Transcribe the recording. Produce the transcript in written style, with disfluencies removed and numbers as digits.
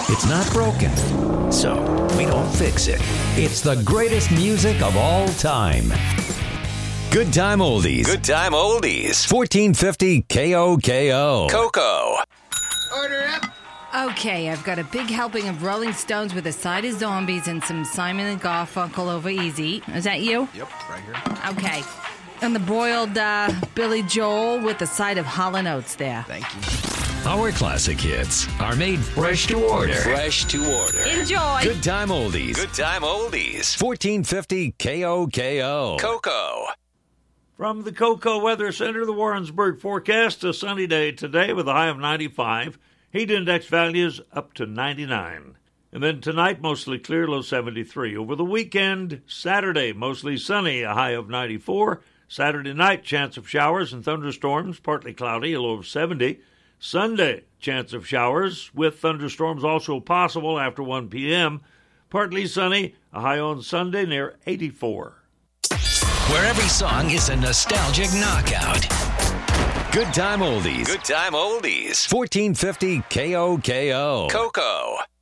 It's not broken, so we don't fix it. It's the greatest music of all time. Good Time Oldies. Good Time Oldies. 1450 KOKO. Coco. Order up. Okay, I've got a big helping of Rolling Stones with a side of Zombies and some Simon and Garfunkel over easy. Is that you? Yep, right here. Okay. And the boiled Billy Joel with a side of Hall & Oates there. Thank you. Our classic hits are made fresh to order. Fresh to order. Enjoy. Good Time Oldies. Good Time Oldies. 1450 KOKO. Coco. From the Coco Weather Center, the Warrensburg forecast, a sunny day today with a high of 95. Heat index values up to 99. And then tonight, mostly clear, low 73. Over the weekend, Saturday, mostly sunny, a high of 94. Saturday night, chance of showers and thunderstorms, partly cloudy, a low of 70. Sunday, chance of showers with thunderstorms also possible after 1 p.m. Partly sunny, a high on Sunday near 84. Where every song is a nostalgic knockout. Good Time Oldies. Good Time Oldies. 1450 KOKO. Coco.